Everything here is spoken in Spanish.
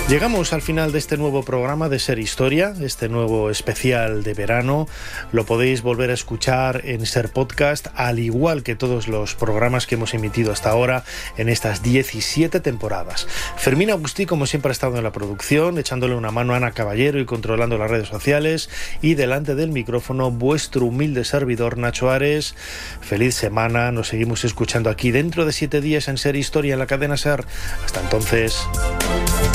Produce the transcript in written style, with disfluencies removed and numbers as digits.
Llegamos al final de este nuevo programa de Ser Historia, este nuevo especial de verano. Lo podéis volver a escuchar en Ser Podcast, al igual que todos los programas que hemos emitido hasta ahora en estas 17 temporadas. Fermín Agustí, como siempre, ha estado en la producción, echándole una mano a Ana Caballero y controlando las redes sociales. Y delante del micrófono, vuestro humilde servidor, Nacho Ares. Feliz semana, nos seguimos escuchando aquí dentro de 7 días en Ser Historia en la cadena Ser. Hasta entonces.